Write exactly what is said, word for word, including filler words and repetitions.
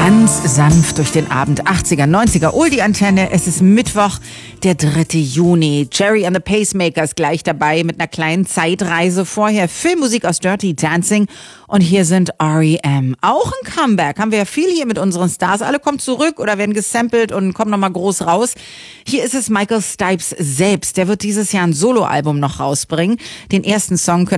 Ganz sanft durch den Abend, achtziger, neunziger, Oldie-Antenne. Es ist Mittwoch, der dritte Juni. Jerry and the Pacemakers gleich dabei mit einer kleinen Zeitreise. Vorher Filmmusik aus Dirty Dancing. Und hier sind R E M. Auch ein Comeback. Haben wir ja viel hier mit unseren Stars. Alle kommen zurück oder werden gesampelt und kommen nochmal groß raus. Hier ist es Michael Stipes selbst. Der wird dieses Jahr ein Soloalbum noch rausbringen. Den ersten Song könnt